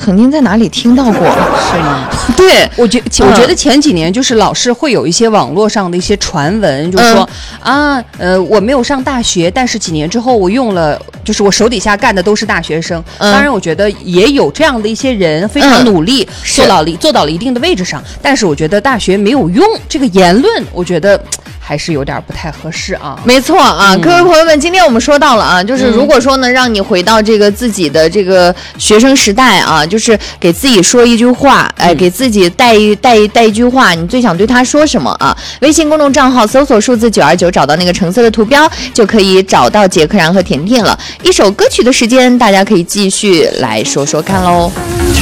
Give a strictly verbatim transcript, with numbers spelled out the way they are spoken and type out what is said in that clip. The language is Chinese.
曾经在哪里听到过， 是吗？ 对， 我觉我觉得前几年就是老是会有一些网络上的一些传闻，就是说、嗯、啊，呃，我没有上大学，但是几年之后我用了，就是我手底下干的都是大学生。嗯、当然，我觉得也有这样的一些人非常努力，嗯、做到了做到了一定的位置上，但是我觉得大学没有用这个言论，我觉得还是有点不太合适啊。 没错啊，嗯、各位朋友们，今天我们说到了啊，就是如果说呢，让你回到这个自己的这个学生时代啊，就是给自己说一句话，哎，给自己带一带一带一句话，你最想对他说什么啊？微信公众账号搜索数字九二九，找到那个橙色的图标，就可以找到杰克然和甜甜了。一首歌曲的时间，大家可以继续来说说看喽。